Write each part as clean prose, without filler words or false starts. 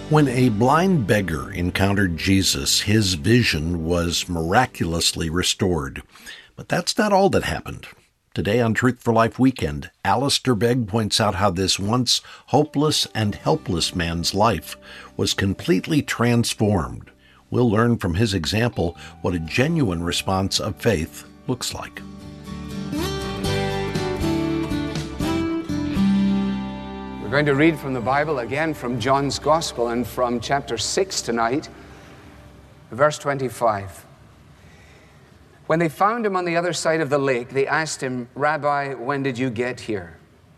When a blind beggar encountered Jesus, his vision was miraculously restored. But that's not all that happened. Today on Truth for Life Weekend, Alistair Begg points out how this once hopeless and helpless man's life was completely transformed. We'll learn from his example what a genuine response of faith looks like. We're going to read from the Bible again from John's Gospel and from chapter 6 tonight, verse 25. When they found him on the other side of the lake, they asked him, "Rabbi, when did you get here?"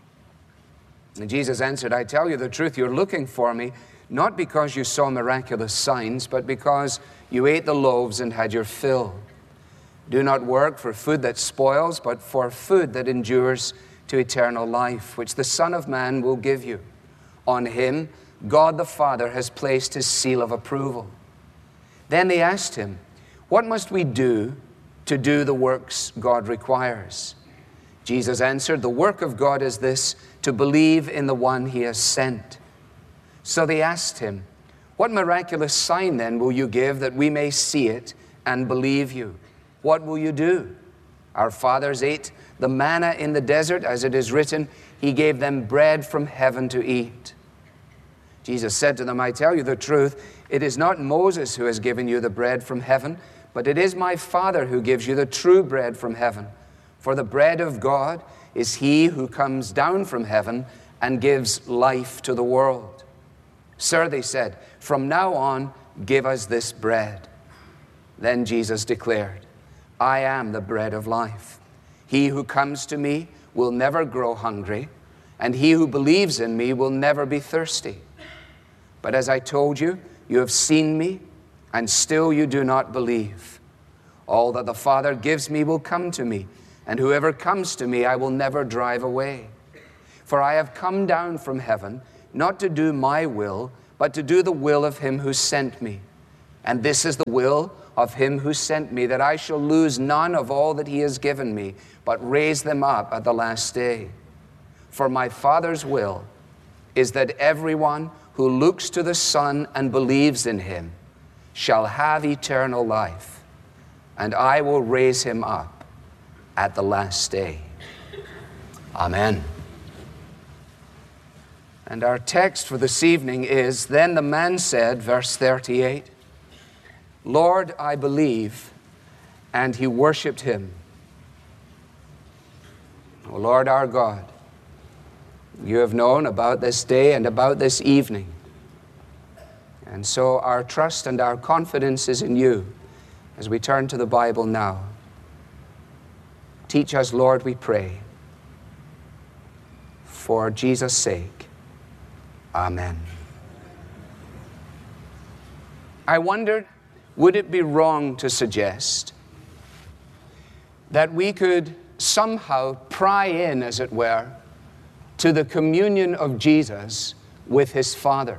And Jesus answered, "I tell you the truth, you're looking for me, not because you saw miraculous signs, but because you ate the loaves and had your fill. Do not work for food that spoils, but for food that endures to eternal life, which the Son of Man will give you. On him, God the Father has placed his seal of approval." Then they asked him, "What must we do to do the works God requires?" Jesus answered, "The work of God is this, to believe in the one he has sent." So they asked him, "What miraculous sign then will you give that we may see it and believe you? What will you do? Our fathers ate the manna in the desert, as it is written, he gave them bread from heaven to eat." Jesus said to them, "I tell you the truth, it is not Moses who has given you the bread from heaven, but it is my Father who gives you the true bread from heaven. For the bread of God is he who comes down from heaven and gives life to the world." "Sir," they said, "from now on, give us this bread." Then Jesus declared, "I am the bread of life. He who comes to me will never grow hungry, and he who believes in me will never be thirsty. But as I told you, you have seen me, and still you do not believe. All that the Father gives me will come to me, and whoever comes to me I will never drive away. For I have come down from heaven, not to do my will, but to do the will of him who sent me. And this is the will of him who sent me, that I shall lose none of all that he has given me, but raise them up at the last day. For my Father's will is that everyone who looks to the Son and believes in him shall have eternal life, and I will raise him up at the last day." Amen. And our text for this evening is, "Then the man said," verse 38, "Lord, I believe," and he worshiped him. O Lord our God, you have known about this day and about this evening. And so our trust and our confidence is in you as we turn to the Bible now. Teach us, Lord, we pray. For Jesus' sake, amen. I wondered, would it be wrong to suggest that we could somehow pry in, as it were, to the communion of Jesus with his Father?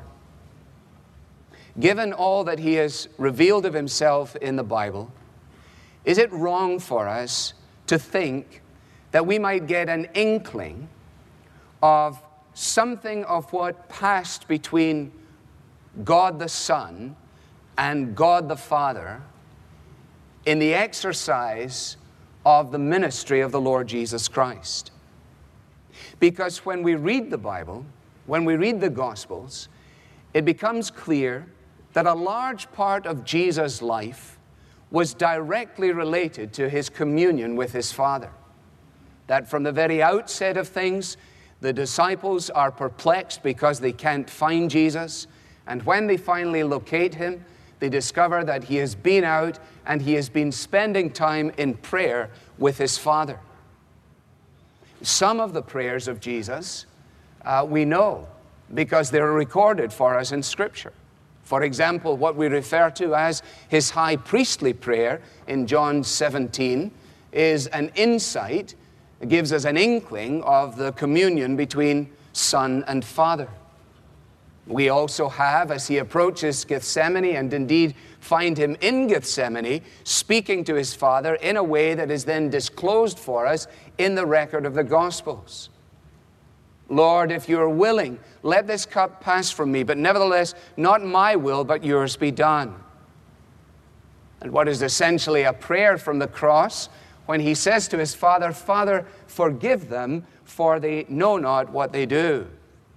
Given all that he has revealed of himself in the Bible, is it wrong for us to think that we might get an inkling of something of what passed between God the Son and God the Father in the exercise of the ministry of the Lord Jesus Christ? Because when we read the Bible, when we read the Gospels, it becomes clear that a large part of Jesus' life was directly related to his communion with his Father. That from the very outset of things, the disciples are perplexed because they can't find Jesus, and when they finally locate him, they discover that he has been out and he has been spending time in prayer with his Father. Some of the prayers of Jesus we know because they're recorded for us in Scripture. For example, what we refer to as his high priestly prayer in John 17 is an insight, it gives us an inkling of the communion between Son and Father. We also have, as he approaches Gethsemane, and indeed find him in Gethsemane, speaking to his Father in a way that is then disclosed for us in the record of the Gospels. Lord, if you are willing, let this cup pass from me, but nevertheless, not my will, but yours be done. And what is essentially a prayer from the cross when he says to his Father, Father, forgive them, for they know not what they do.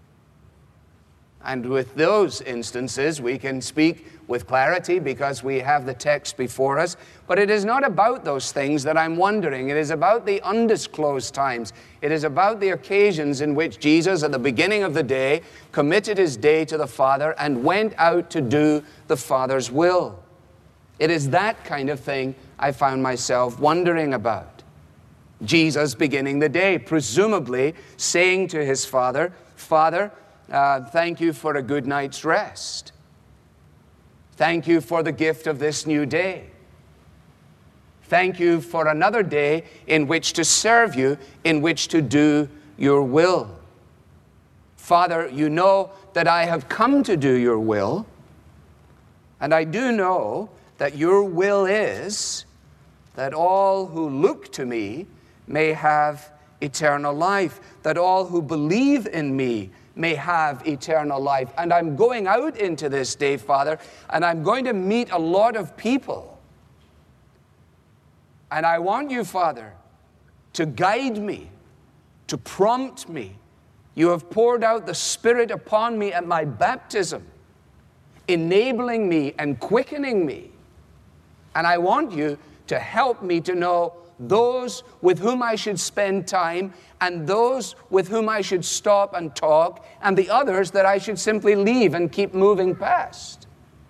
And with those instances, we can speak with clarity because we have the text before us. But it is not about those things that I'm wondering. It is about the undisclosed times. It is about the occasions in which Jesus, at the beginning of the day, committed his day to the Father and went out to do the Father's will. It is that kind of thing I found myself wondering about. Jesus beginning the day, presumably saying to his Father, Father, thank you for a good night's rest. Thank you for the gift of this new day. Thank you for another day in which to serve you, in which to do your will. Father, you know that I have come to do your will, and I do know that your will is that all who look to me may have eternal life, that all who believe in me may have eternal life. And I'm going out into this day, Father, and I'm going to meet a lot of people. And I want you, Father, to guide me, to prompt me. You have poured out the Spirit upon me at my baptism, enabling me and quickening me. And I want you to help me to know those with whom I should spend time and those with whom I should stop and talk and the others that I should simply leave and keep moving past.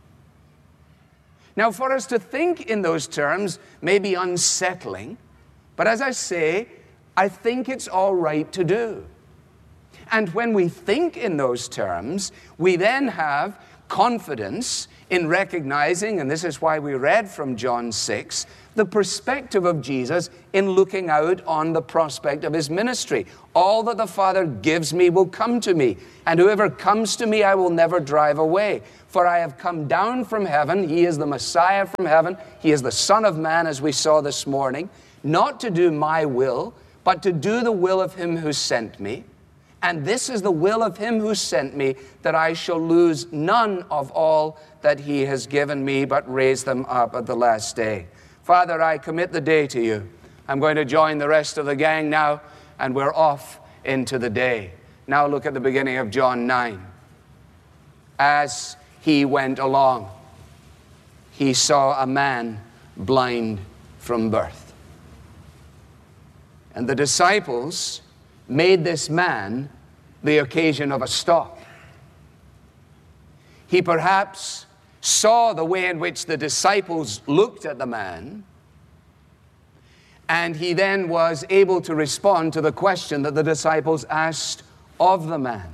Now, for us to think in those terms may be unsettling, but as I say, I think it's all right to do. And when we think in those terms, we then have confidence in recognizing, and this is why we read from John 6, the perspective of Jesus in looking out on the prospect of his ministry. All that the Father gives me will come to me, and whoever comes to me I will never drive away. For I have come down from heaven. He is the Messiah from heaven. He is the Son of Man, as we saw this morning, not to do my will, but to do the will of him who sent me. And this is the will of him who sent me, that I shall lose none of all that he has given me, but raise them up at the last day. Father, I commit the day to you. I'm going to join the rest of the gang now, and we're off into the day. Now look at the beginning of John 9. As he went along, he saw a man blind from birth. And the disciples made this man the occasion of a stop. He perhaps saw the way in which the disciples looked at the man, and he then was able to respond to the question that the disciples asked of the man.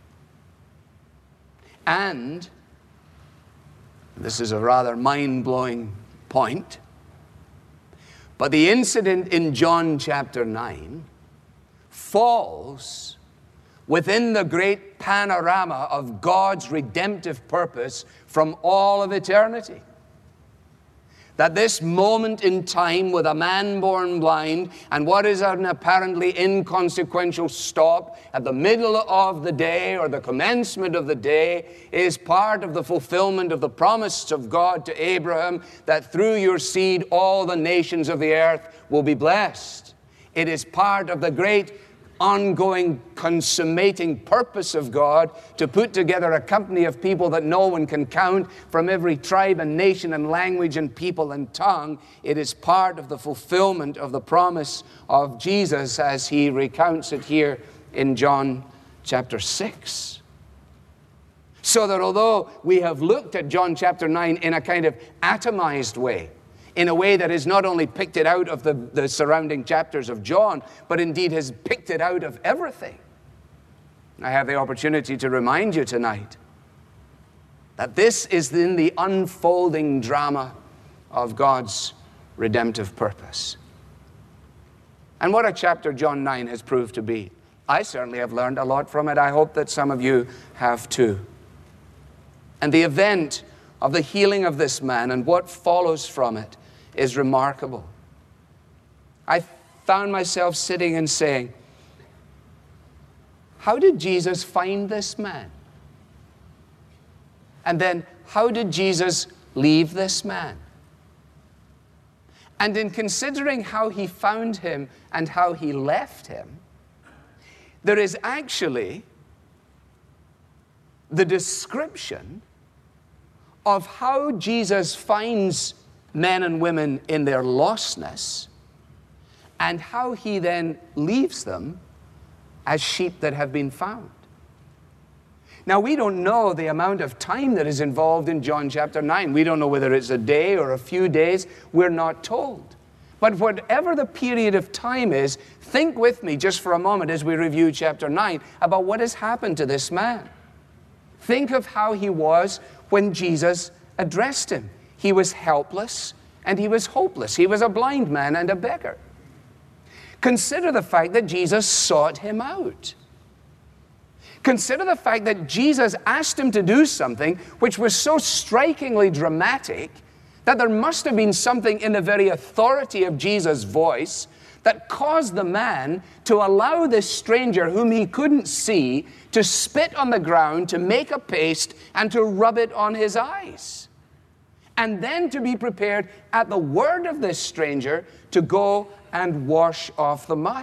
And this is a rather mind-blowing point, but the incident in John chapter 9 falls within the great panorama of God's redemptive purpose from all of eternity. That this moment in time with a man born blind and what is an apparently inconsequential stop at the middle of the day or the commencement of the day is part of the fulfillment of the promise of God to Abraham that through your seed all the nations of the earth will be blessed. It is part of the great ongoing, consummating purpose of God to put together a company of people that no one can count from every tribe and nation and language and people and tongue. It is part of the fulfillment of the promise of Jesus as he recounts it here in John chapter 6. So that although we have looked at John chapter 9 in a kind of atomized way, in a way that has not only picked it out of the surrounding chapters of John, but indeed has picked it out of everything. I have the opportunity to remind you tonight that this is in the unfolding drama of God's redemptive purpose. And what a chapter John 9 has proved to be. I certainly have learned a lot from it. I hope that some of you have too. And the event of the healing of this man and what follows from it is remarkable. I found myself sitting and saying, how did Jesus find this man? And then, how did Jesus leave this man? And in considering how he found him and how he left him, there is actually the description of how Jesus finds men and women in their lostness and how he then leaves them as sheep that have been found. Now, we don't know the amount of time that is involved in John chapter 9. We don't know whether it's a day or a few days. We're not told. But whatever the period of time is, think with me just for a moment as we review chapter 9 about what has happened to this man. Think of how he was when Jesus addressed him. He was helpless and he was hopeless. He was a blind man and a beggar. Consider the fact that Jesus sought him out. Consider the fact that Jesus asked him to do something which was so strikingly dramatic that there must have been something in the very authority of Jesus' voice that caused the man to allow this stranger whom he couldn't see to spit on the ground, to make a paste, and to rub it on his eyes. And then to be prepared at the word of this stranger to go and wash off the mud.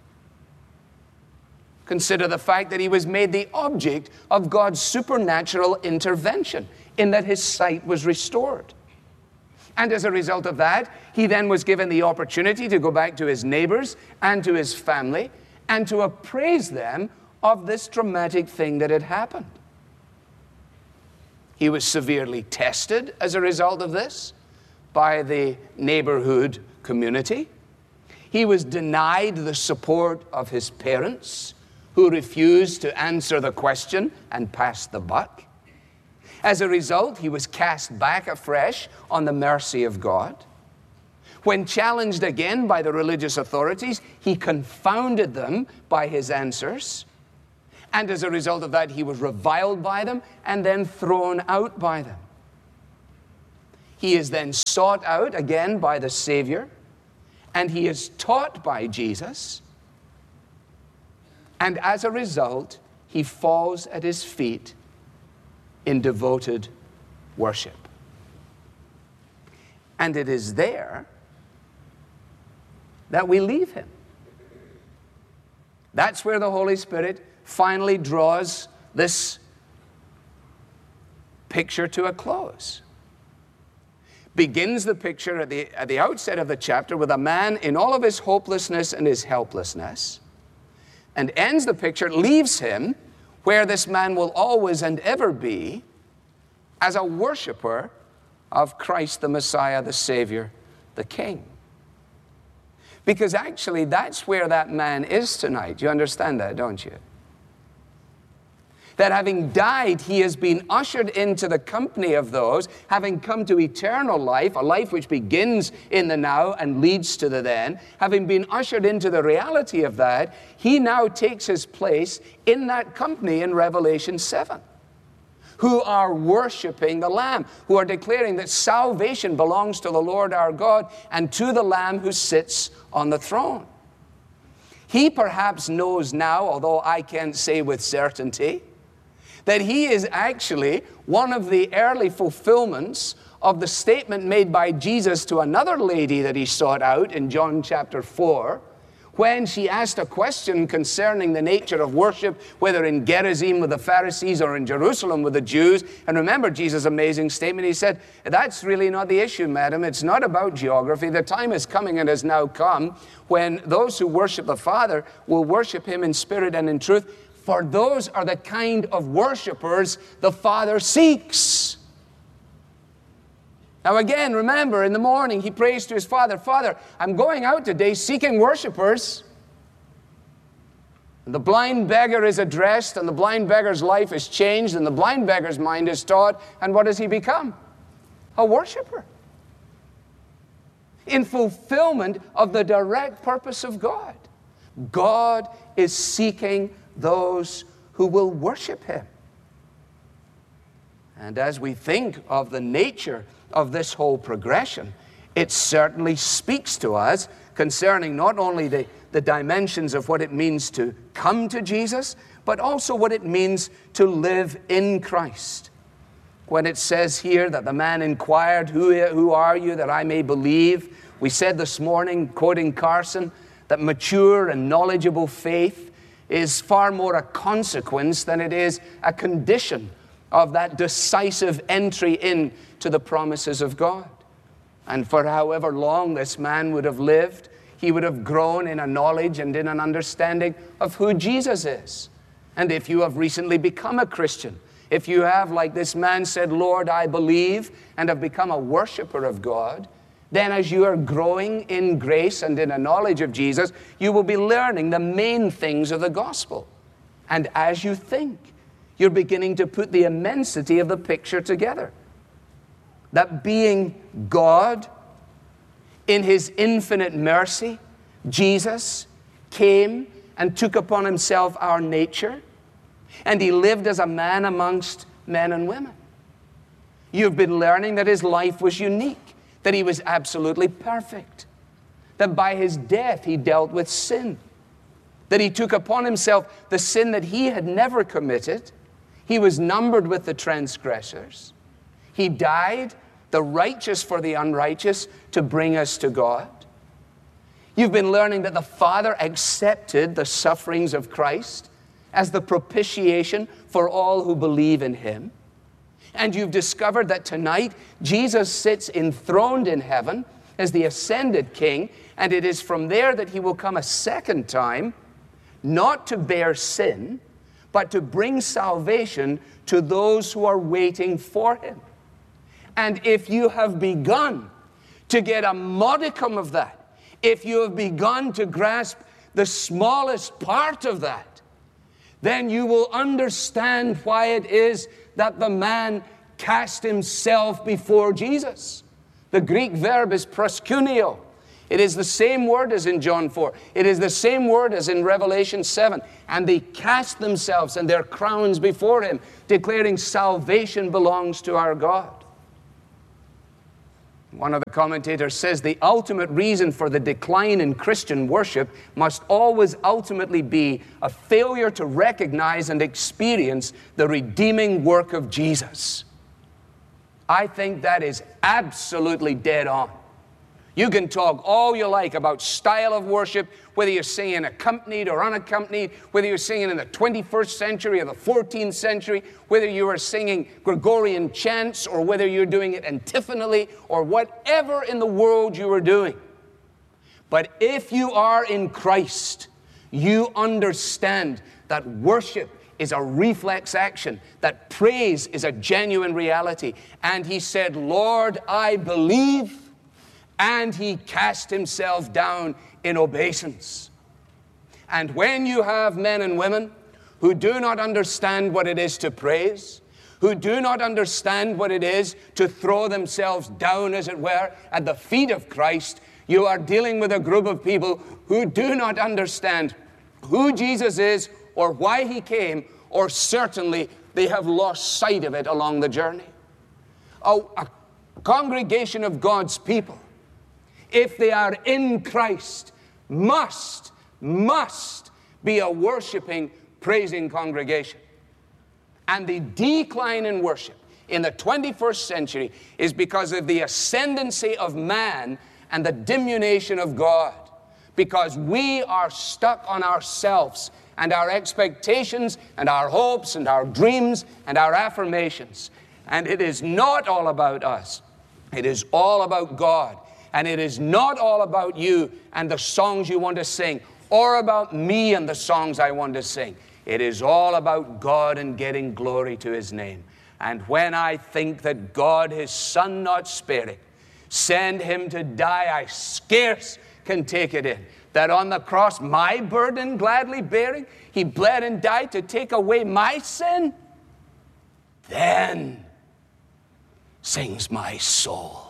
Consider the fact that he was made the object of God's supernatural intervention in that his sight was restored. And as a result of that, he then was given the opportunity to go back to his neighbors and to his family and to appraise them of this dramatic thing that had happened. He was severely tested as a result of this by the neighborhood community. He was denied the support of his parents, who refused to answer the question and pass the buck. As a result, he was cast back afresh on the mercy of God. When challenged again by the religious authorities, he confounded them by his answers. And as a result of that, he was reviled by them and then thrown out by them. He is then sought out again by the Savior, and he is taught by Jesus. And as a result, he falls at his feet in devoted worship. And it is there that we leave him. That's where the Holy Spirit finally draws this picture to a close. Begins the picture at the outset of the chapter with a man in all of his hopelessness and his helplessness, and ends the picture, leaves him where this man will always and ever be, as a worshiper of Christ the Messiah, the Savior, the King. Because actually that's where that man is tonight. You understand that, don't you? That having died, he has been ushered into the company of those, having come to eternal life, a life which begins in the now and leads to the then. Having been ushered into the reality of that, he now takes his place in that company in Revelation 7, who are worshiping the Lamb, who are declaring that salvation belongs to the Lord our God and to the Lamb who sits on the throne. He perhaps knows now, although I can't say with certainty, that he is actually one of the early fulfillments of the statement made by Jesus to another lady that he sought out in John chapter 4, when she asked a question concerning the nature of worship, whether in Gerizim with the Pharisees or in Jerusalem with the Jews. And remember Jesus' amazing statement. He said, that's really not the issue, madam. It's not about geography. The time is coming and has now come when those who worship the Father will worship him in spirit and in truth. For those are the kind of worshipers the Father seeks. Now again, remember, in the morning he prays to his Father, Father, I'm going out today seeking worshipers. And the blind beggar is addressed, and the blind beggar's life is changed, and the blind beggar's mind is taught, and what does he become? A worshiper. In fulfillment of the direct purpose of God. God is seeking those who will worship him. And as we think of the nature of this whole progression, it certainly speaks to us concerning not only the dimensions of what it means to come to Jesus, but also what it means to live in Christ. When it says here that the man inquired, who are you that I may believe? We said this morning, quoting Carson, that mature and knowledgeable faith is far more a consequence than it is a condition of that decisive entry into the promises of God. And for however long this man would have lived, he would have grown in a knowledge and in an understanding of who Jesus is. And if you have recently become a Christian, if you have, like this man said, Lord, I believe, and have become a worshiper of God, then as you are growing in grace and in a knowledge of Jesus, you will be learning the main things of the gospel. And as you think, you're beginning to put the immensity of the picture together. That being God, in His infinite mercy, Jesus came and took upon Himself our nature, and He lived as a man amongst men and women. You've been learning that His life was unique, that He was absolutely perfect, that by His death He dealt with sin, that He took upon Himself the sin that He had never committed. He was numbered with the transgressors. He died, the righteous for the unrighteous, to bring us to God. You've been learning that the Father accepted the sufferings of Christ as the propitiation for all who believe in Him. And you've discovered that tonight Jesus sits enthroned in heaven as the ascended King, and it is from there that He will come a second time, not to bear sin, but to bring salvation to those who are waiting for Him. And if you have begun to get a modicum of that, if you have begun to grasp the smallest part of that, then you will understand why it is that the man cast himself before Jesus. The Greek verb is proskuneo. It is the same word as in John 4. It is the same word as in Revelation 7. And they cast themselves and their crowns before Him, declaring salvation belongs to our God. One of the commentators says the ultimate reason for the decline in Christian worship must always ultimately be a failure to recognize and experience the redeeming work of Jesus. I think that is absolutely dead on. You can talk all you like about style of worship, whether you're singing accompanied or unaccompanied, whether you're singing in the 21st century or the 14th century, whether you are singing Gregorian chants or whether you're doing it antiphonally or whatever in the world you are doing. But if you are in Christ, you understand that worship is a reflex action, that praise is a genuine reality. And he said, Lord, I believe. And he cast himself down in obeisance. And when you have men and women who do not understand what it is to praise, who do not understand what it is to throw themselves down, as it were, at the feet of Christ, you are dealing with a group of people who do not understand who Jesus is or why He came, or certainly they have lost sight of it along the journey. A congregation of God's people, if they are in Christ, must be a worshiping, praising congregation. And the decline in worship in the 21st century is because of the ascendancy of man and the diminution of God. Because we are stuck on ourselves and our expectations and our hopes and our dreams and our affirmations. And it is not all about us. It is all about God. And it is not all about you and the songs you want to sing, or about me and the songs I want to sing. It is all about God and getting glory to His name. And when I think that God, His Son not sparing, send Him to die, I scarce can take it in. That on the cross, my burden gladly bearing, He bled and died to take away my sin. Then sings my soul.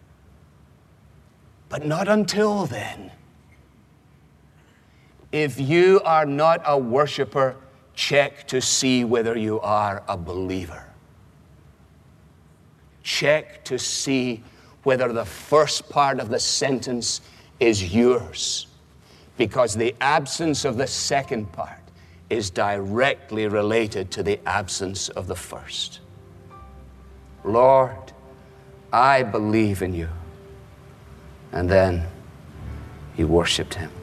But not until then. If you are not a worshiper, check to see whether you are a believer. Check to see whether the first part of the sentence is yours. Because the absence of the second part is directly related to the absence of the first. Lord, I believe in you. And then he worshiped him.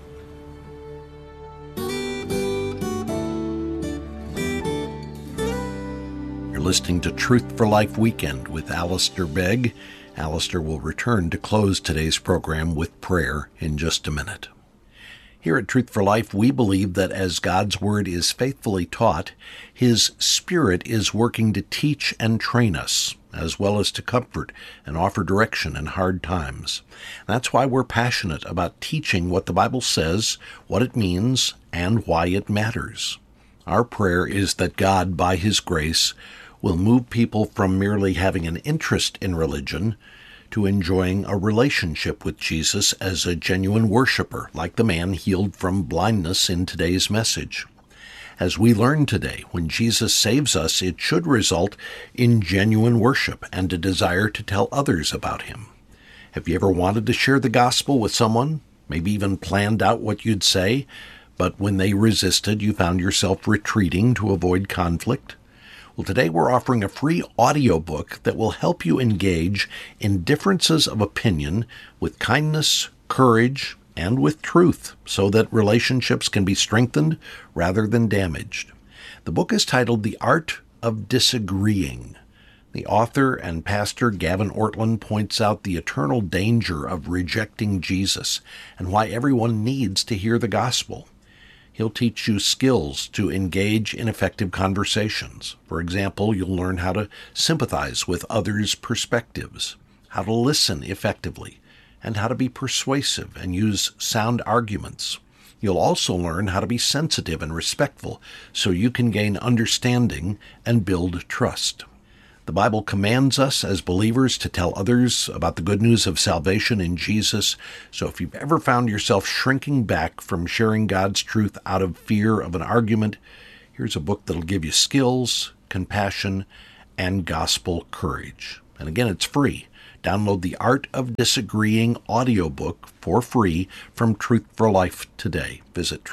You're listening to Truth for Life Weekend with Alistair Begg. Alistair will return to close today's program with prayer in just a minute. Here at Truth for Life, we believe that as God's Word is faithfully taught, His Spirit is working to teach and train us, as well as to comfort and offer direction in hard times. That's why we're passionate about teaching what the Bible says, what it means, and why it matters. Our prayer is that God, by His grace, will move people from merely having an interest in religion to enjoying a relationship with Jesus as a genuine worshiper, like the man healed from blindness in today's message. As we learn today, when Jesus saves us, it should result in genuine worship and a desire to tell others about Him. Have you ever wanted to share the gospel with someone, maybe even planned out what you'd say, but when they resisted, you found yourself retreating to avoid conflict? Well, today we're offering a free audiobook that will help you engage in differences of opinion with kindness, courage, and with truth, so that relationships can be strengthened rather than damaged. The book is titled The Art of Disagreeing. The author and pastor Gavin Ortlund points out the eternal danger of rejecting Jesus and why everyone needs to hear the gospel. He'll teach you skills to engage in effective conversations. For example, you'll learn how to sympathize with others' perspectives, how to listen effectively, and how to be persuasive and use sound arguments. You'll also learn how to be sensitive and respectful so you can gain understanding and build trust. The Bible commands us as believers to tell others about the good news of salvation in Jesus. So if you've ever found yourself shrinking back from sharing God's truth out of fear of an argument, here's a book that'll give you skills, compassion, and gospel courage. And again, it's free. Download the Art of Disagreeing audiobook for free from Truth for Life today. Visit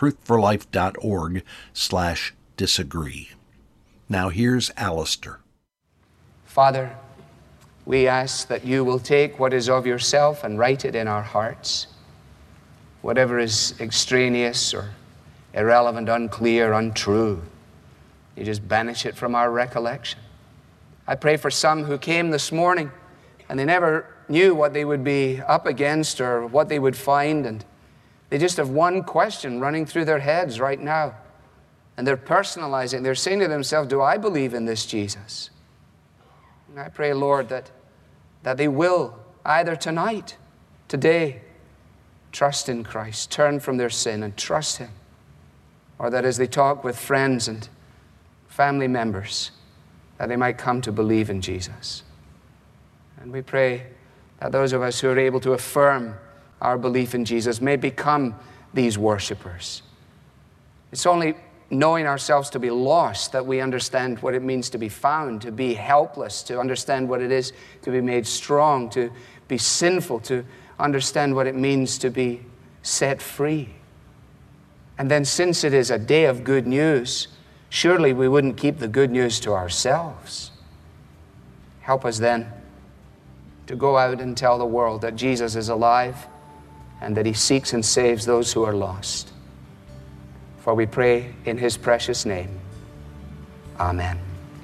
truthforlife.org/disagree. Now here's Alistair. Father, we ask that you will take what is of yourself and write it in our hearts. Whatever is extraneous or irrelevant, unclear, untrue, you just banish it from our recollection. I pray for some who came this morning and they never knew what they would be up against or what they would find, and they just have one question running through their heads right now. And they're personalizing, they're saying to themselves, do I believe in this Jesus? And I pray, Lord, that they will either tonight, today, trust in Christ, turn from their sin and trust Him. Or that as they talk with friends and family members, that they might come to believe in Jesus. And we pray that those of us who are able to affirm our belief in Jesus may become these worshipers. It's only knowing ourselves to be lost that we understand what it means to be found, to be helpless, to understand what it is to be made strong, to be sinful, to understand what it means to be set free. And then, since it is a day of good news, surely we wouldn't keep the good news to ourselves. Help us then to go out and tell the world that Jesus is alive and that He seeks and saves those who are lost. For we pray in His precious name. Amen.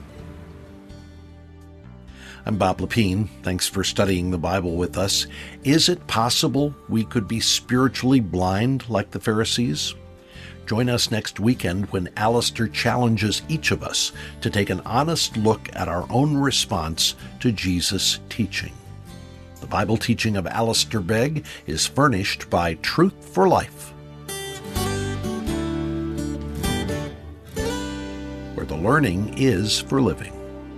I'm Bob Lepine. Thanks for studying the Bible with us. Is it possible we could be spiritually blind like the Pharisees? Join us next weekend when Alistair challenges each of us to take an honest look at our own response to Jesus' teaching. The Bible teaching of Alistair Begg is furnished by Truth for Life, where the learning is for living.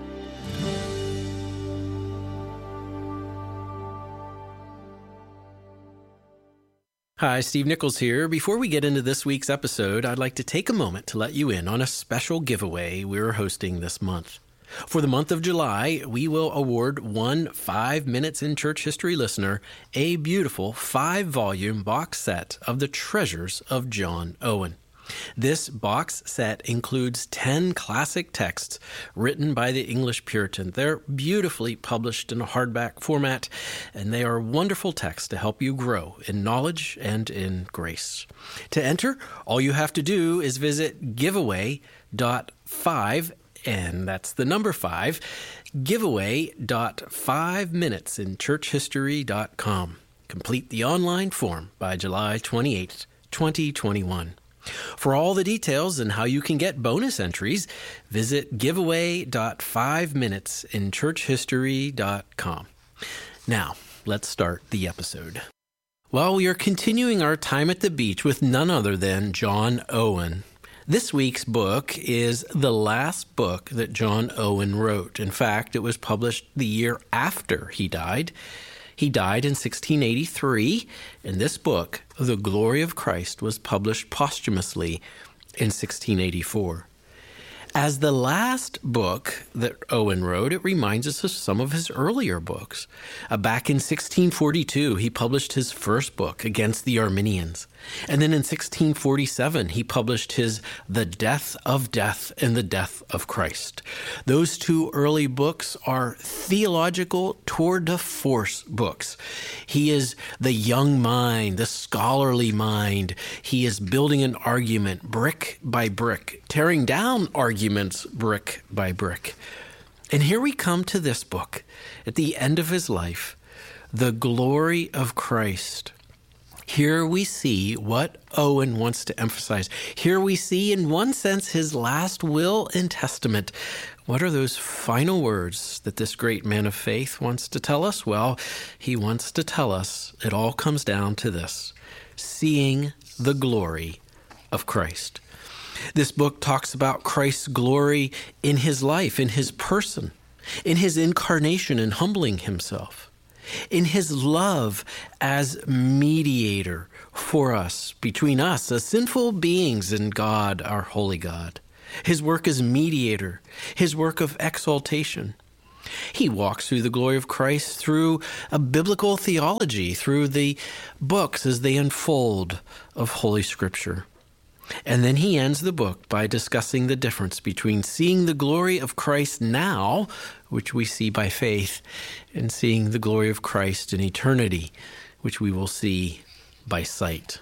Hi, Steve Nichols here. Before we get into this week's episode, I'd like to take a moment to let you in on a special giveaway we're hosting this month. For the month of July, we will award one 5 Minutes in Church History listener a beautiful 5-volume box set of the Treasures of John Owen. This box set includes 10 classic texts written by the English Puritan. They're beautifully published in a hardback format, and they are wonderful texts to help you grow in knowledge and in grace. To enter, all you have to do is visit giveaway.5, and that's the number 5, giveaway.5minutesinchurchhistory.com. Complete the online form by July 28, 2021. For all the details and how you can get bonus entries, visit giveaway.5minutesinchurchhistory.com. Now, let's start the episode. Well, we are continuing our time at the beach with none other than John Owen. This week's book is the last book that John Owen wrote. In fact, it was published the year after he died. He died in 1683, and this book, The Glory of Christ, was published posthumously in 1684. As the last book that Owen wrote, it reminds us of some of his earlier books. Back in 1642, he published his first book, Against the Arminians. And then in 1647, he published his The Death of Death and the Death of Christ. Those two early books are theological tour de force books. He is the young mind, the scholarly mind. He is building an argument brick by brick, tearing down arguments brick by brick. And here we come to this book at the end of his life, The Glory of Christ. Here we see what Owen wants to emphasize. Here we see, in one sense, his last will and testament. What are those final words that this great man of faith wants to tell us? Well, he wants to tell us it all comes down to this: seeing the glory of Christ. This book talks about Christ's glory in his life, in his person, in his incarnation and humbling himself, in his love as mediator for us, between us as sinful beings and God, our holy God. His work as mediator, his work of exaltation. He walks through the glory of Christ through a biblical theology, through the books as they unfold of Holy Scripture. And then he ends the book by discussing the difference between seeing the glory of Christ now, which we see by faith, and seeing the glory of Christ in eternity, which we will see by sight.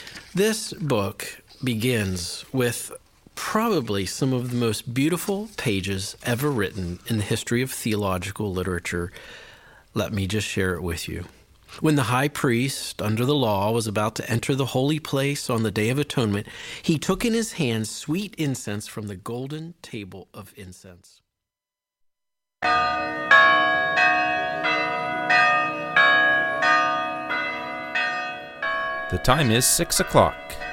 This book begins with probably some of the most beautiful pages ever written in the history of theological literature. Let me just share it with you. When the high priest, under the law, was about to enter the holy place on the Day of Atonement, he took in his hands sweet incense from the golden table of incense. The time is 6 o'clock.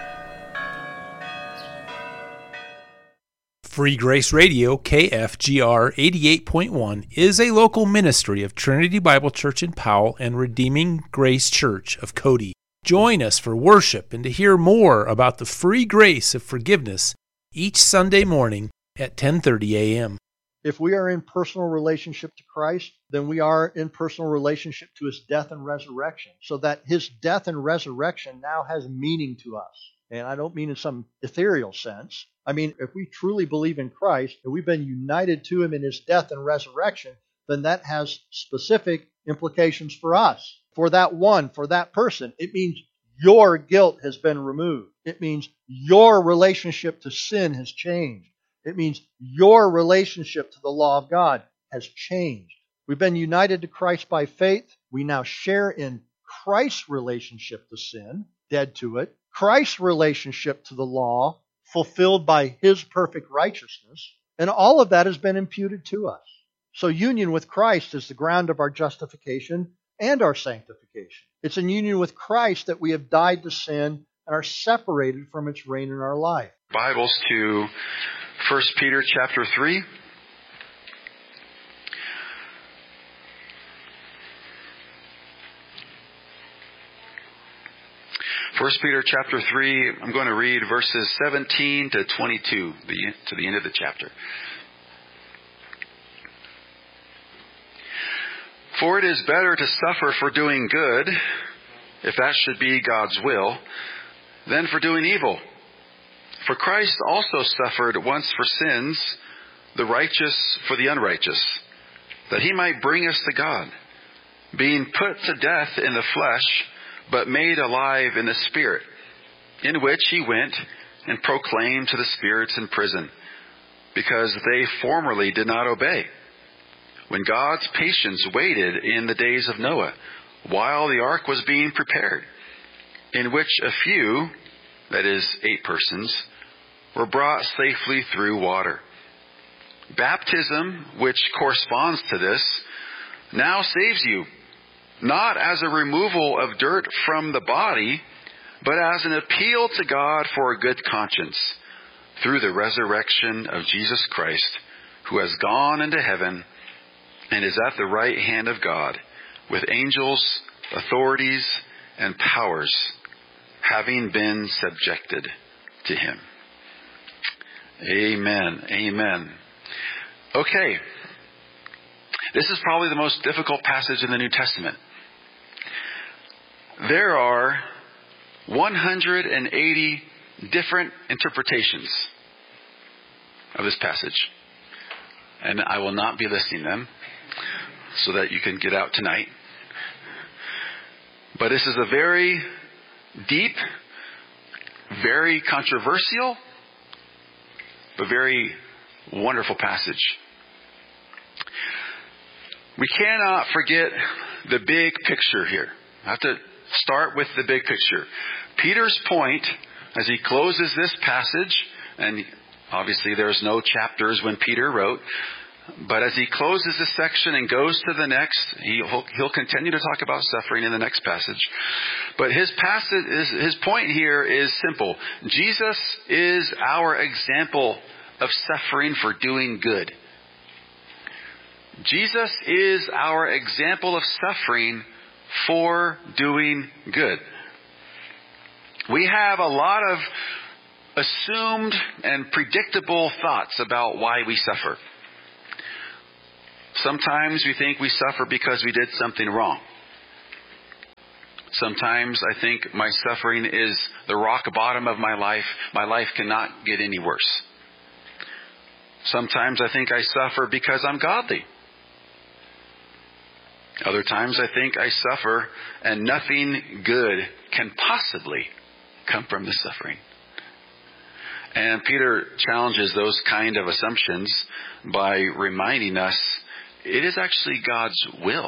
Free Grace Radio, KFGR 88.1, is a local ministry of Trinity Bible Church in Powell and Redeeming Grace Church of Cody. Join us for worship and to hear more about the free grace of forgiveness each Sunday morning at 10:30 a.m. If we are in personal relationship to Christ, then we are in personal relationship to his death and resurrection, so that his death and resurrection now has meaning to us. And I don't mean in some ethereal sense. I mean, if we truly believe in Christ and we've been united to him in his death and resurrection, then that has specific implications for us. For that one, for that person, it means your guilt has been removed. It means your relationship to sin has changed. It means your relationship to the law of God has changed. We've been united to Christ by faith. We now share in Christ's relationship to sin, dead to it, Christ's relationship to the law, fulfilled by his perfect righteousness, and all of that has been imputed to us. So union with Christ is the ground of our justification and our sanctification. It's in union with Christ that we have died to sin and are separated from its reign in our life. Bibles to 1 Peter chapter 3. 1 Peter chapter 3, I'm going to read verses 17 to 22, to the end of the chapter. For it is better to suffer for doing good, if that should be God's will, than for doing evil. For Christ also suffered once for sins, the righteous for the unrighteous, that he might bring us to God, being put to death in the flesh, but made alive in the Spirit, in which he went and proclaimed to the spirits in prison, because they formerly did not obey, when God's patience waited in the days of Noah, while the ark was being prepared, in which a few, that is, 8 persons, were brought safely through water. Baptism, which corresponds to this, now saves you, not as a removal of dirt from the body, but as an appeal to God for a good conscience, through the resurrection of Jesus Christ, who has gone into heaven and is at the right hand of God, with angels, authorities, and powers, having been subjected to him. Amen. Amen. Okay. This is probably the most difficult passage in the New Testament. There are 180 different interpretations of this passage. And I will not be listing them so that you can get out tonight. But this is a very deep, very controversial, but very wonderful passage. We cannot forget the big picture here. I have to start with the big picture. Peter's point, as he closes this passage, and obviously there's no chapters when Peter wrote, but as he closes this section and goes to the next, he'll continue to talk about suffering in the next passage. But his point here is simple. Jesus is our example of suffering for doing good. Jesus is our example of suffering for doing good. We have a lot of assumed and predictable thoughts about why we suffer. Sometimes we think we suffer because we did something wrong. Sometimes I think my suffering is the rock bottom of my life. My life cannot get any worse. Sometimes I think I suffer because I'm godly. Other times I think I suffer and nothing good can possibly come from the suffering. And Peter challenges those kind of assumptions by reminding us it is actually God's will.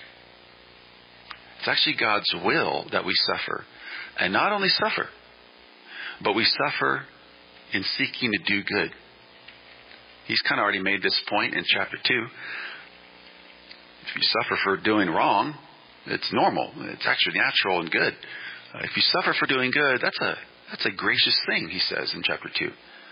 It's actually God's will that we suffer. And not only suffer, but we suffer in seeking to do good. He's kind of already made this point in chapter 2. If you suffer for doing wrong, it's normal. It's actually natural and good. If you suffer for doing good, that's a gracious thing, he says in chapter 2.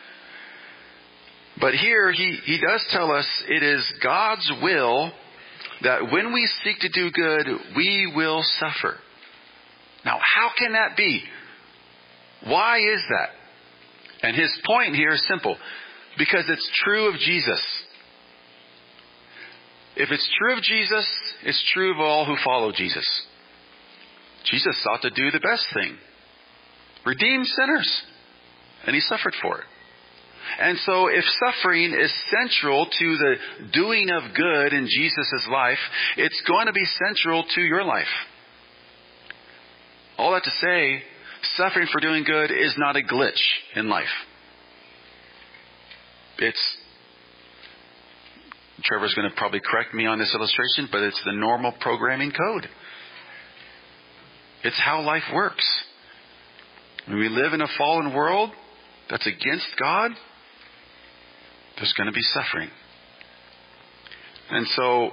But here he does tell us it is God's will that when we seek to do good, we will suffer. Now, how can that be? Why is that? And his point here is simple. Because it's true of Jesus. If it's true of Jesus, it's true of all who follow Jesus. Jesus sought to do the best thing. Redeem sinners. And he suffered for it. And so if suffering is central to the doing of good in Jesus' life, it's going to be central to your life. All that to say, suffering for doing good is not a glitch in life. Trevor's going to probably correct me on this illustration, but it's the normal programming code. It's how life works. When we live in a fallen world that's against God, there's going to be suffering. And so,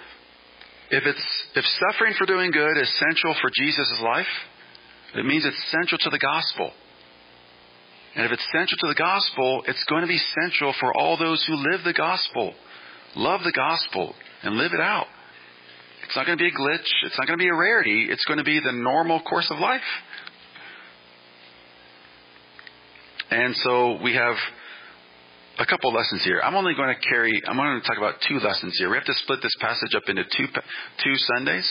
if suffering for doing good is central for Jesus' life, it means it's central to the gospel. And if it's central to the gospel, it's going to be central for all those who live the gospel, love the gospel, and live it out. It's not going to be a glitch. It's not going to be a rarity. It's going to be the normal course of life. And so we have a couple lessons here. I'm going to talk about 2 lessons here. We have to split this passage up into two Sundays.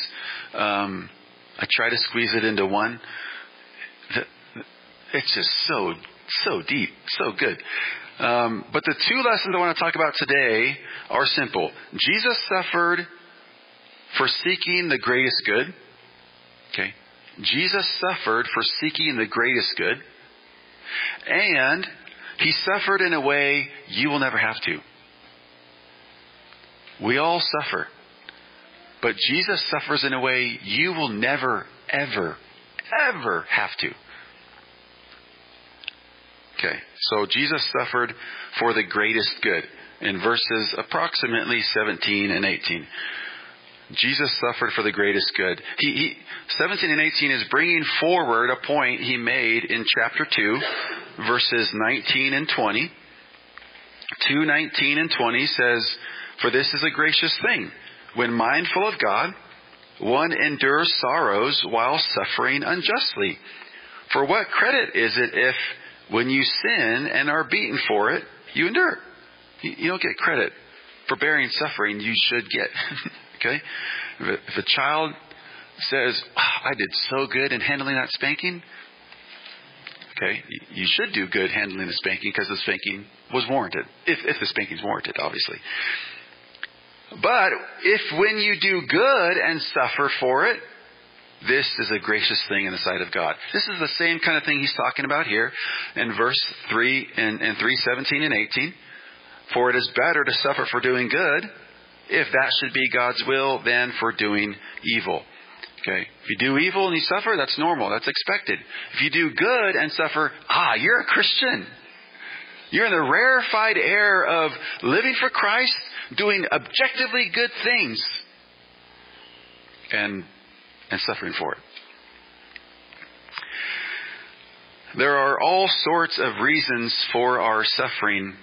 I try to squeeze it into one. It's just so So deep, so good. But the two lessons I want to talk about today are simple. Jesus suffered for seeking the greatest good. Okay. Jesus suffered for seeking the greatest good. And he suffered in a way you will never have to. We all suffer. But Jesus suffers in a way you will never, ever, ever have to. Okay, so Jesus suffered for the greatest good in verses approximately 17 and 18. Jesus suffered for the greatest good. 17 and 18 is bringing forward a point he made in chapter 2, verses 19 and 20. 2:19 and 20 says, "For this is a gracious thing, when mindful of God, one endures sorrows while suffering unjustly. For what credit is it if, when you sin and are beaten for it, you endure?" You don't get credit for bearing suffering you should get. Okay? If a child says, "I did so good in handling that spanking," okay, you should do good handling the spanking because the spanking was warranted. If the spanking is warranted, obviously. But if when you do good and suffer for it, this is a gracious thing in the sight of God. This is the same kind of thing he's talking about here in verse 3 and 3:17 and 18. "For it is better to suffer for doing good, if that should be God's will, than for doing evil." Okay. If you do evil and you suffer, that's normal. That's expected. If you do good and suffer, you're a Christian. You're in the rarefied air of living for Christ, doing objectively good things, and suffering for it. There are all sorts of reasons for our suffering,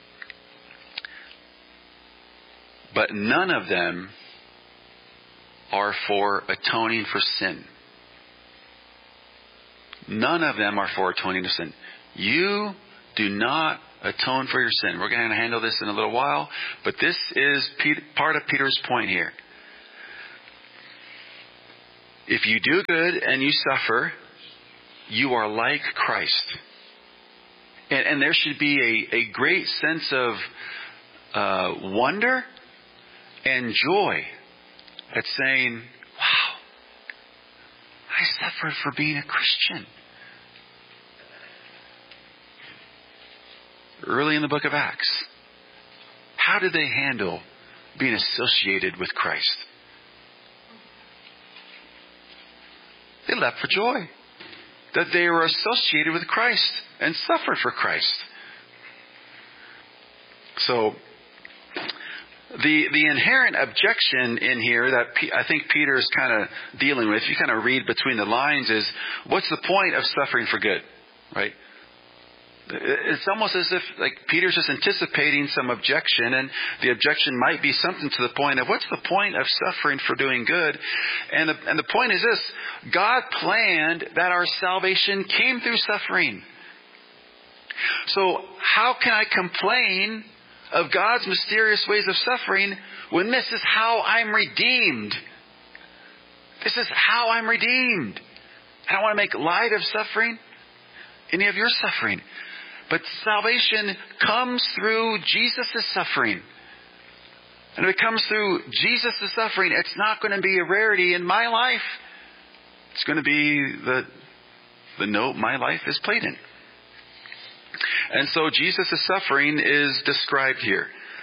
but none of them are for atoning for sin. None of them are for atoning for sin. You do not atone for your sin. We're going to handle this in a little while, but this is part of Peter's point here. If you do good and you suffer, you are like Christ. And there should be a great sense of wonder and joy at saying, "Wow, I suffered for being a Christian." Early in the book of Acts, how did they handle being associated with Christ? They leapt for joy that they were associated with Christ and suffered for Christ. So, the inherent objection in here that I think Peter is kind of dealing with, if you kind of read between the lines, is what's the point of suffering for good, right? It's almost as if Peter's just anticipating some objection, and the objection might be something to the point of what's the point of suffering for doing good? And the point is this: God planned that our salvation came through suffering. So how can I complain of God's mysterious ways of suffering when this is how I'm redeemed? This is how I'm redeemed. I don't want to make light of suffering, any of your suffering. But salvation comes through Jesus' suffering. And if it comes through Jesus' suffering, it's not going to be a rarity in my life. It's going to be the note my life is played in. And so Jesus' suffering is described here.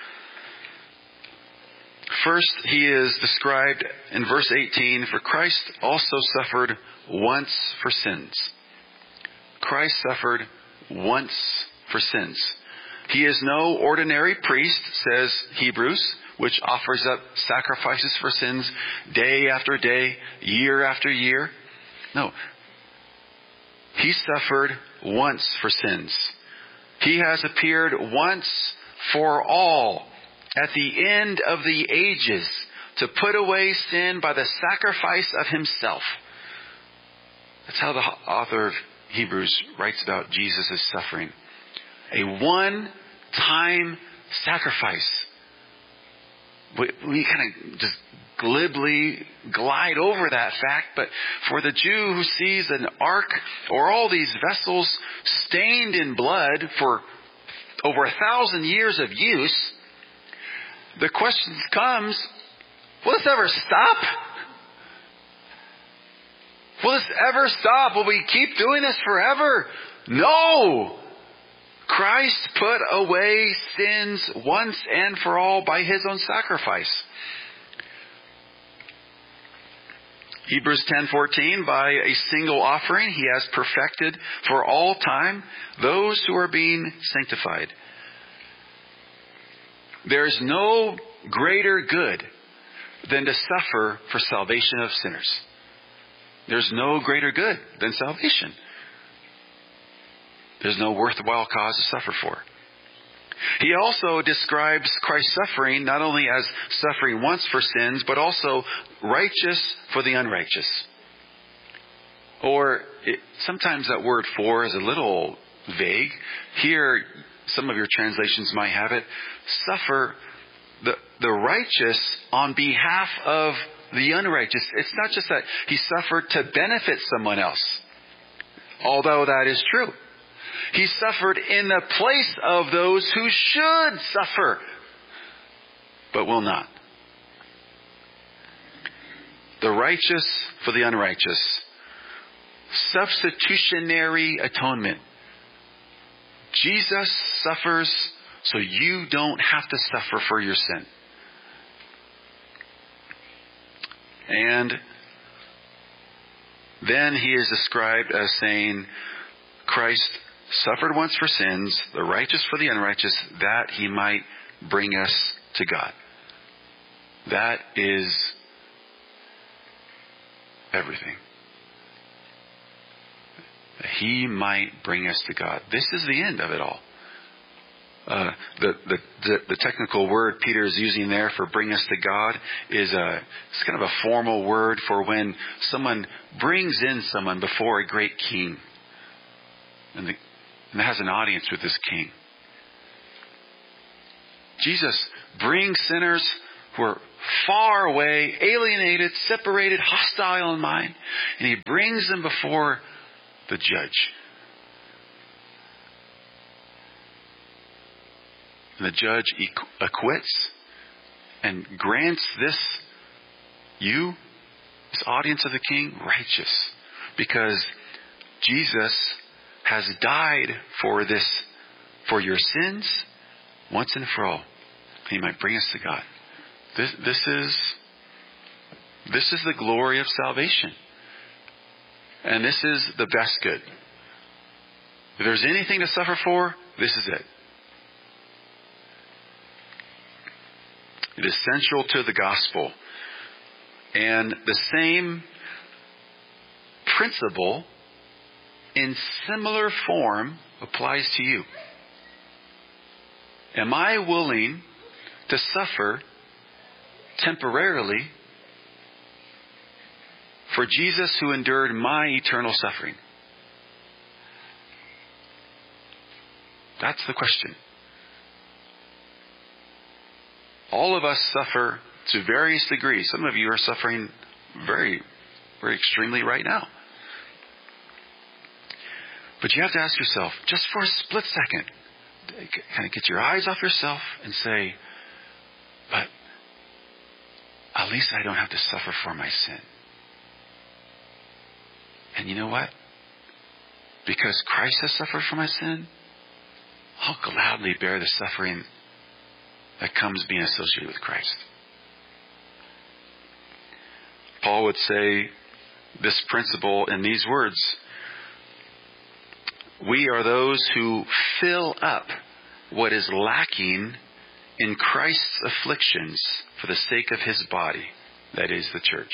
First, he is described in verse 18, "For Christ also suffered once for sins." Christ suffered once for sins. He is no ordinary priest, says Hebrews, which offers up sacrifices for sins day after day, year after year. No. He suffered once for sins. He has appeared once for all at the end of the ages to put away sin by the sacrifice of himself. That's how the author of Hebrews writes about Jesus' suffering. A one-time sacrifice. We kind of just glibly glide over that fact, but for the Jew who sees an ark or all these vessels stained in blood for over 1,000 years of use, the question comes, will this ever stop? Will this ever stop? Will we keep doing this forever? No! Christ put away sins once and for all by His own sacrifice. Hebrews 10:14, by a single offering He has perfected for all time those who are being sanctified. There is no greater good than to suffer for salvation of sinners. There's no greater good than salvation. There's no worthwhile cause to suffer for. He also describes Christ's suffering not only as suffering once for sins, but also righteous for the unrighteous. Or sometimes that word "for" is a little vague. Here, some of your translations might have it, suffer the righteous on behalf of the unrighteous. It's not just that He suffered to benefit someone else, although that is true. He suffered in the place of those who should suffer, but will not. The righteous for the unrighteous. Substitutionary atonement. Jesus suffers so you don't have to suffer for your sin. And then He is described as saying, Christ suffered once for sins, the righteous for the unrighteous, that He might bring us to God. That is everything. That He might bring us to God. This is the end of it all. The technical word Peter is using there for bring us to God is it's kind of a formal word for when someone brings in someone before a great king. And has an audience with this king. Jesus brings sinners who are far away, alienated, separated, hostile in mind, and He brings them before the judge. And the judge acquits and grants this audience of the king, righteous, because Jesus has died for your sins once and for all. He might bring us to God. This is the glory of salvation. And this is the best good. If there's anything to suffer for, this is it. It is central to the gospel. And the same principle in similar form applies to you. Am I willing to suffer temporarily for Jesus who endured my eternal suffering? That's the question. All of us suffer to various degrees. Some of you are suffering very, very extremely right now. But you have to ask yourself, just for a split second, kind of get your eyes off yourself and say, but at least I don't have to suffer for my sin. And you know what? Because Christ has suffered for my sin, I'll gladly bear the suffering that comes being associated with Christ. Paul would say this principle in these words: we are those who fill up what is lacking in Christ's afflictions for the sake of His body, that is the church.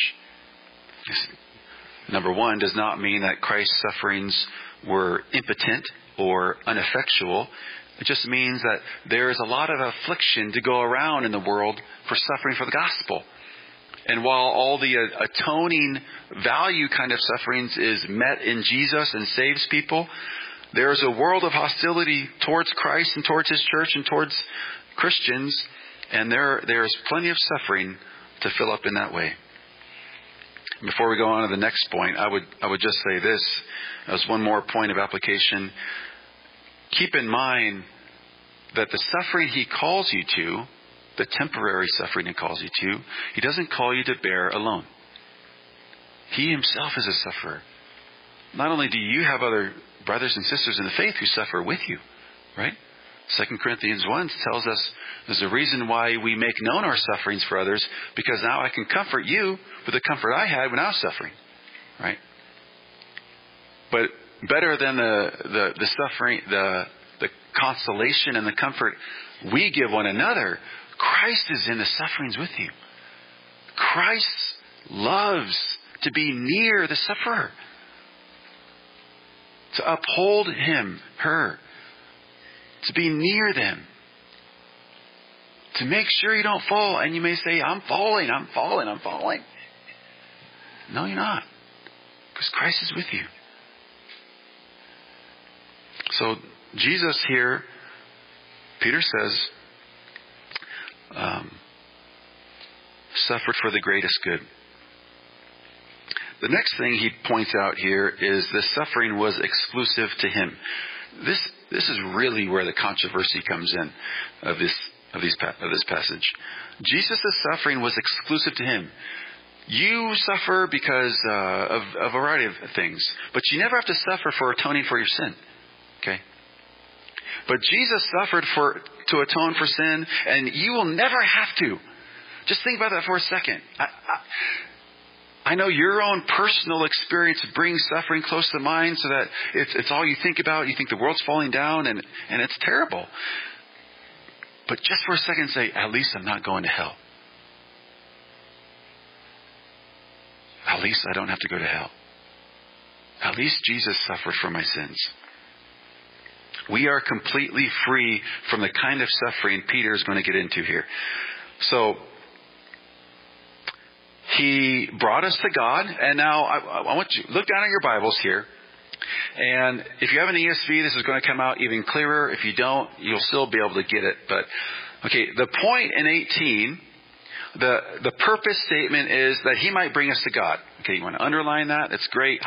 Number one does not mean that Christ's sufferings were impotent or ineffectual. It just means that there is a lot of affliction to go around in the world for suffering for the gospel. And while all the atoning value kind of sufferings is met in Jesus and saves people, there's a world of hostility towards Christ and towards His church and towards Christians. And there's plenty of suffering to fill up in that way. Before we go on to the next point, I would just say this as one more point of application. Keep in mind that the suffering He calls you to, the temporary suffering He calls you to, He doesn't call you to bear alone. He Himself is a sufferer. Not only do you have other brothers and sisters in the faith who suffer with you, right? 2 Corinthians 1 tells us there's a reason why we make known our sufferings for others, because now I can comfort you with the comfort I had when I was suffering, right? But better than the suffering, the consolation and the comfort we give one another, Christ is in the sufferings with you. Christ loves to be near the sufferer, to uphold him, her, to be near them, to make sure you don't fall. And you may say, I'm falling. No, you're not, because Christ is with you. So Jesus here, Peter says, suffered for the greatest good. The next thing he points out here is the suffering was exclusive to him. This is really where the controversy comes in of this passage. Jesus' suffering was exclusive to him. You suffer because of a variety of things, but you never have to suffer for atoning for your sin. Okay? But Jesus suffered to atone for sin, and you will never have to. Just think about that for a second. I know your own personal experience brings suffering close to mind, so that it's all you think about. You think the world's falling down, and it's terrible. But just for a second say, at least I'm not going to hell. At least I don't have to go to hell. At least Jesus suffered for my sins. We are completely free from the kind of suffering Peter is going to get into here. So, he brought us to God, and now I want you to look down at your Bibles here. And if you have an ESV, this is going to come out even clearer. If you don't, you'll still be able to get it. But, okay, the point in 18, the purpose statement is that He might bring us to God. Okay, you want to underline that? That's great.